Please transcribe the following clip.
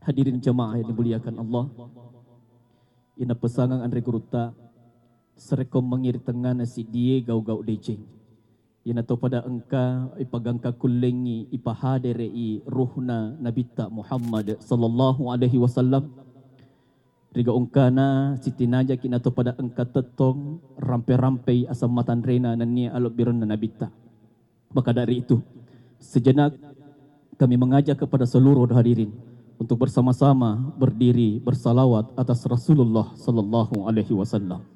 Hadirin jemaah yang dimuliakan Allah, ina pesangan Andre Guruta serekom mengir tengah nasi die gau-gau dejeng. Ina to pada engka ipagangka kulengi ipahaderei ruhna nabita Muhammad sallallahu alaihi wasallam. Riga ungkana sitinaja kina to pada engka tetong rampe-rampe asam matan rena nania alobirun nabita. Maka dari itu sejenak kami mengajak kepada seluruh hadirin untuk bersama-sama berdiri bersalawat atas Rasulullah sallallahu alaihi wasallam.